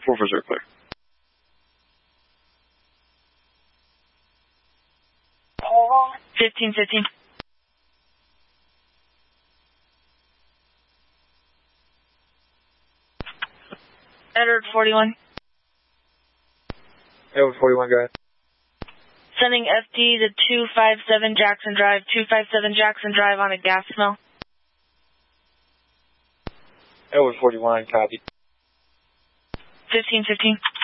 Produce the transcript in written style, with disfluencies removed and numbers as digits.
440 clear. 1515. Edward 41. Edward 41, go ahead. Sending FD to 257 Jackson Drive, 257 Jackson Drive on a gas smell. Edward 41, copy. 1515.